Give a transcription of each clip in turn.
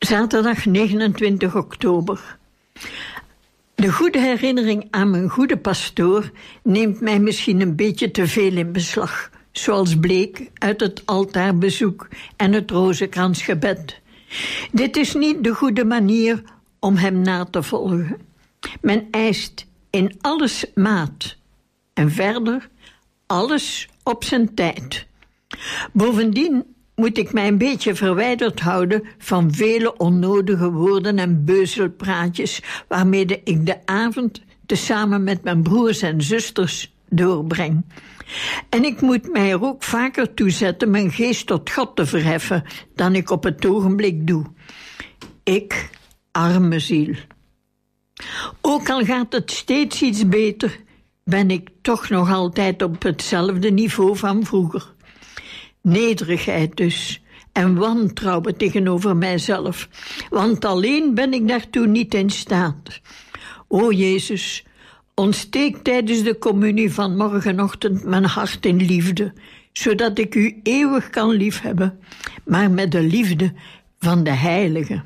Zaterdag 29 oktober. De goede herinnering aan mijn goede pastoor neemt mij misschien een beetje te veel in beslag, zoals bleek uit het altaarbezoek en het rozenkransgebed. Dit is niet de goede manier om hem na te volgen. Men eist in alles maat en verder alles op zijn tijd. Bovendien moet ik mij een beetje verwijderd houden van vele onnodige woorden en beuzelpraatjes waarmee ik de avond tezamen met mijn broers en zusters doorbreng. En ik moet mij er ook vaker toe zetten mijn geest tot God te verheffen dan ik op het ogenblik doe. Ik, arme ziel. Ook al gaat het steeds iets beter, ben ik toch nog altijd op hetzelfde niveau van vroeger. Nederigheid dus, en wantrouwen tegenover mijzelf, want alleen ben ik daartoe niet in staat. O Jezus, ontsteek tijdens de communie van morgenochtend mijn hart in liefde, zodat ik u eeuwig kan liefhebben, maar met de liefde van de Heilige.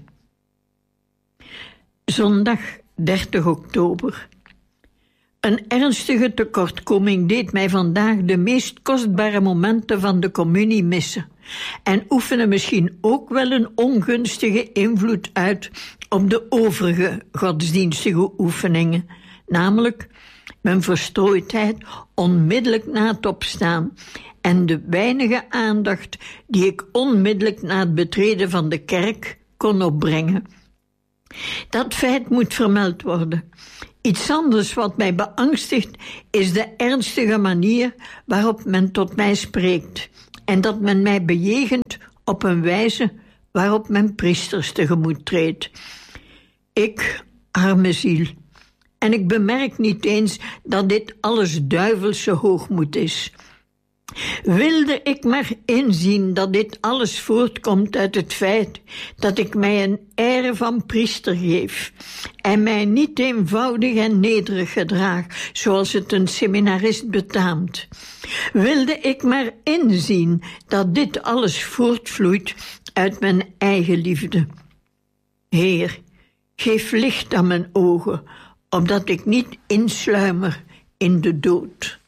Zondag 30 oktober. Een ernstige tekortkoming deed mij vandaag de meest kostbare momenten van de communie missen en oefenen misschien ook wel een ongunstige invloed uit op de overige godsdienstige oefeningen, namelijk mijn verstrooidheid onmiddellijk na het opstaan en de weinige aandacht die ik onmiddellijk na het betreden van de kerk kon opbrengen. Dat feit moet vermeld worden. Iets anders wat mij beangstigt is de ernstige manier waarop men tot mij spreekt en dat men mij bejegent op een wijze waarop men priesters tegemoet treedt. Ik, arme ziel, en ik bemerk niet eens dat dit alles duivelse hoogmoed is. Wilde ik maar inzien dat dit alles voortkomt uit het feit dat ik mij een air van priester geef en mij niet eenvoudig en nederig gedraag zoals het een seminarist betaamt. Wilde ik maar inzien dat dit alles voortvloeit uit mijn eigen liefde. Heer, geef licht aan mijn ogen, opdat ik niet insluimer in de dood.